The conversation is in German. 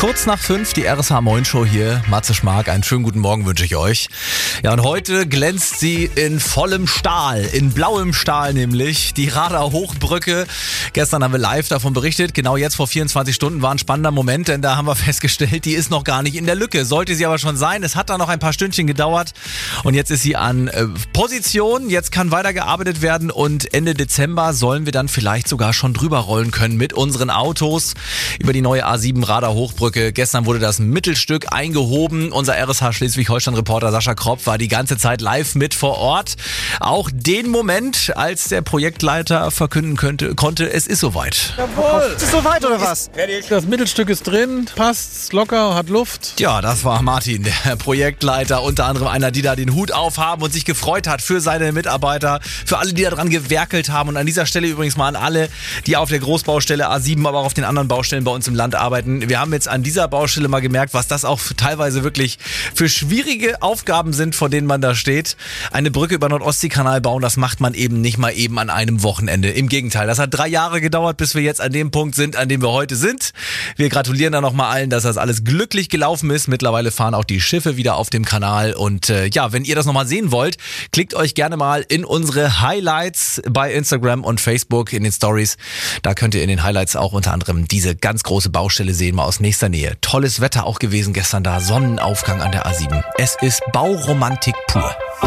Kurz nach 5, die RSH Moin Show hier. Matze Schmark, einen schönen guten Morgen wünsche ich euch. Ja, und heute glänzt sie in vollem Stahl, in blauem Stahl nämlich, die Rader Hochbrücke. Gestern haben wir live davon berichtet. Genau jetzt vor 24 Stunden war ein spannender Moment, denn da haben wir festgestellt, die ist noch gar nicht in der Lücke. Sollte sie aber schon sein. Es hat da noch ein paar Stündchen gedauert und jetzt ist sie an Position. Jetzt kann weitergearbeitet werden und Ende Dezember sollen wir dann vielleicht sogar schon drüber rollen können mit unseren Autos über die neue A7 Rader Hochbrücke. Gestern wurde das Mittelstück eingehoben. Unser RSH Schleswig-Holstein-Reporter Sascha Kropp war die ganze Zeit live mit vor Ort. Auch den Moment, als der Projektleiter verkünden konnte, es ist soweit. Jawohl! Ist es soweit oder was? Das Mittelstück ist drin, passt, ist locker, hat Luft. Ja, das war Martin, der Projektleiter, unter anderem einer, die da den Hut aufhaben und sich gefreut hat für seine Mitarbeiter, für alle, die da dran gewerkelt haben. Und an dieser Stelle übrigens mal an alle, die auf der Großbaustelle A7, aber auch auf den anderen Baustellen bei uns im Land arbeiten. Wir haben jetzt an dieser Baustelle mal gemerkt, was das auch teilweise wirklich für schwierige Aufgaben sind, vor denen man da steht. Eine Brücke über Nordostseekanal bauen, das macht man eben nicht mal eben an einem Wochenende. Im Gegenteil, das hat 3 Jahre gedauert, bis wir jetzt an dem Punkt sind, an dem wir heute sind. Wir gratulieren da nochmal allen, dass das alles glücklich gelaufen ist. Mittlerweile fahren auch die Schiffe wieder auf dem Kanal. Und ja, wenn ihr das nochmal sehen wollt, klickt euch gerne mal in unsere Highlights bei Instagram und Facebook in den Stories. Da könnt ihr in den Highlights auch unter anderem diese ganz große Baustelle sehen, mal aus nächster Nähe. Tolles Wetter auch gewesen gestern da, Sonnenaufgang an der A7. Es ist Bauromantik pur.